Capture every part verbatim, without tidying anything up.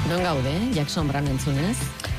Non gaude, Jackson Brown entzunez?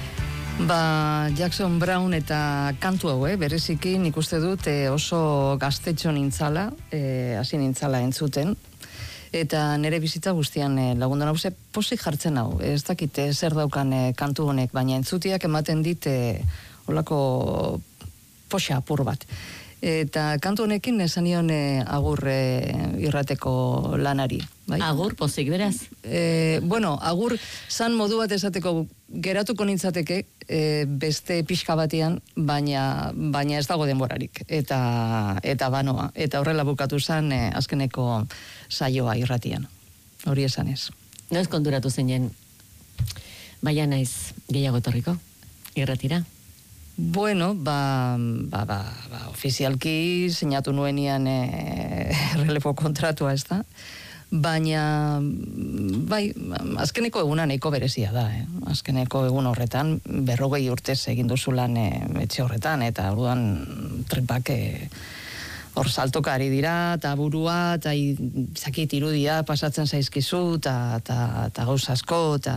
Ba, Jackson Brown eta kantu hau, eh? Bereziki nik uste dut eh, oso gaztetxo nintzala, eh, hasi nintzala entzuten, eta nire bizitza guztian eh, lagundu nauze posik jartzen hau. Ez dakite zer daukan eh, kantu honek, baina entzutiak ematen dit eh, olako poxa apur bat. Eta kantu honekin esan nion eh, agur eh, irrateko lanari. Bai? Agur, pozik, beraz? E, bueno, agur zan modu bat esateko geratuko nintzateke e, beste pixka batean, baina, baina ez dago denborarik. Eta, eta banoa. Eta horrela bukatu zan e, azkeneko saioa irratian. Hori esan ez. Noiz konturatu zeinen, baina naiz gehiago etorriko, irratira? Bueno, ba, ba, ba, ba ofizialki sinatu nuenian e, relevo kontratua, ez da? Baina, bai, azkeneko eguna nahiko berezia da, eh? Azkeneko egun horretan, berrogei urtez egin duzu lan e, etxe horretan, eta orduan tripak e, hor saltoka ari dira, eta burua, eta zakit irudia pasatzen zaizkizu, eta gauza asko, eta...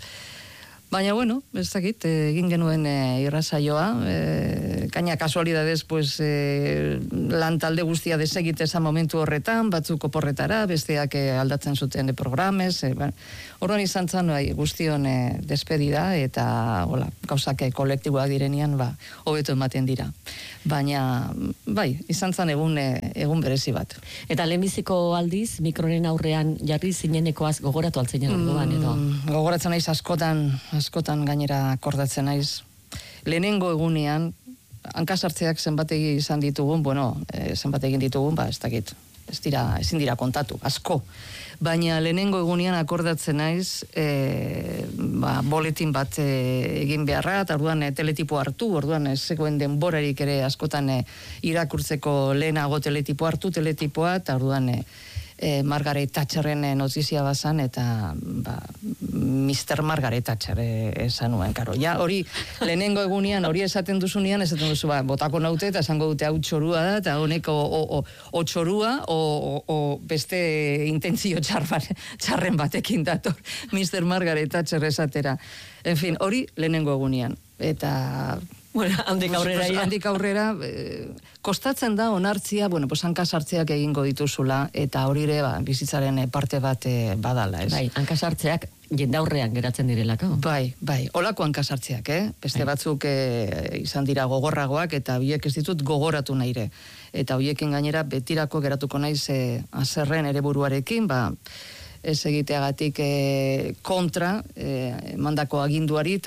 Baina, bueno, ez dakit, egin genuen e, irrasaioa, e, kaina kasualidadez, pues, e, lan talde guztia desegit esan momentu horretan, batzuk oporretara, besteak e, aldatzen zuten de programez, e, bueno, orduan izan zan, bai, guztion e, despedida, eta, hola, gauzak kolektiboak direnian, ba, hobeto ematen dira. Baina, bai, izan zan egun, e, egun berezi bat. Eta lehenbiziko aldiz, mikroren aurrean jarri zinenekoaz gogoratu altzen orduan, edo? Mm, gogoratzen naiz askotan, askotan gainera akordatzen naiz. Lehenengo egunean, hankasartzeak zenbategi izan ditugun, bueno, e, zenbat egin ditugun, ba, ez dakit, ez dira, ezin dira kontatu, asko. Baina lehenengo egunean akordatzen naiz, e, ba, boletin bat e, egin beharra, eta orduan e, teletipo hartu, orduan ez zegoen denborarik ere askotan e, irakurtzeko lehenago teletipo hartu, teletipoa, eta orduan e, E, Margaret Thatcherren notizia bazan, eta ba, mister Margaret Thatcher esan nuen, karo. Ja, hori, lehenengo egunean, hori esaten duzunean, esaten duzu, ba, botako naute, eta esango dute hau txorua da, eta honeko o, o, o txorua, o, o, o beste intentzio txar, txarren batekin dator, mister Margaret Thatcher esatera. En fin, hori lehenengo egunean. Eta... Bueno, handik aurrera, pues, pues, handik aurrera eh, kostatzen da onartzia, bueno, pues hankasartzeak egingo dituzula, eta hori ere ba, bizitzaren parte bat eh, badala, ez? Bai, hankasartzeak jendaurrean geratzen direlako. Bai, bai, olako hankasartzeak, eh? Beste bai. Batzuk eh, izan dira gogorragoak, eta biek ez ditut gogoratu nahire. Eta hoiekin gainera betirako geratuko naiz eh, azerren ere buruarekin, ba, ez egiteagatik e, kontra e, mandako aginduari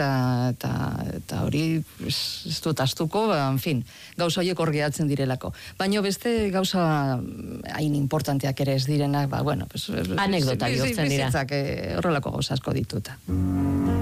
eta hori ez dut astuko, ba, en fin, gauza horiek hor gehatzen direlako. Baina beste gauza hain importanteak ere ez direnak, ba, bueno, pues, anekdota bihurtzen dira. Bizitzak horrelako gauza asko dituta.